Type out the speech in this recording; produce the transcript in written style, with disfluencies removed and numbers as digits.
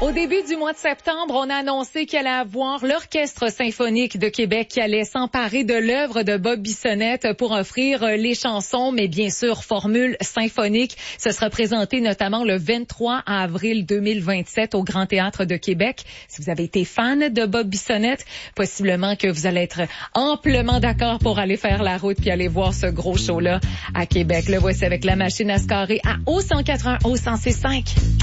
Au début du mois de septembre, on a annoncé qu'il allait avoir l'Orchestre symphonique de Québec qui allait s'emparer de l'œuvre de Bob Bissonnette pour offrir les chansons, mais bien sûr, formule symphonique. Ce sera présenté notamment le 23 avril 2027 au Grand Théâtre de Québec. Si vous avez été fan de Bob Bissonnette, possiblement que vous allez être amplement d'accord pour aller faire la route puis aller voir ce gros show-là à Québec. Le voici avec la machine à se carrer à O181, O106.5.